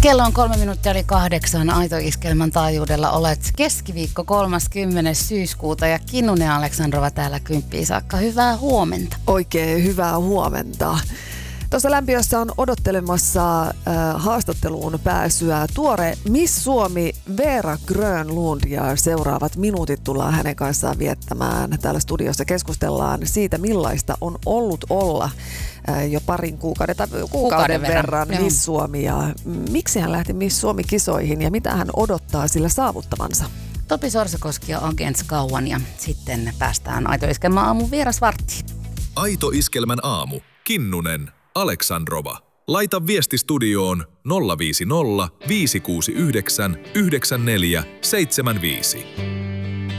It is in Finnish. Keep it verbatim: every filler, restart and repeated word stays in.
Kello on kolme minuuttia yli kahdeksan. Aito Iskelmän taajuudella olet keskiviikko kolmaskymmenes syyskuuta ja Kinnunen Aleksandrova täällä kymppiin saakka. Hyvää huomenta. Oikein hyvää huomenta. Tuossa lämpiössä on odottelemassa äh, haastatteluun pääsyä tuore Miss Suomi Veera Grönlund ja seuraavat minuutit tullaan hänen kanssaan viettämään. Täällä studiossa keskustellaan siitä, millaista on ollut olla äh, jo parin kuukauden, tai kuukauden, kuukauden verran, verran Miss Suomi ja miksi hän lähti Miss Suomi-kisoihin ja mitä hän odottaa sillä saavuttavansa. Topi Sorsakoski on Agents kauan ja sitten päästään Aito Iskelmän aamun vierasvarttiin. Aito Iskelmän aamu. Kinnunen. Aleksandrova. Laita viesti studioon nolla viisi nolla viisi kuusi yhdeksän yhdeksän neljä seitsemän viisi.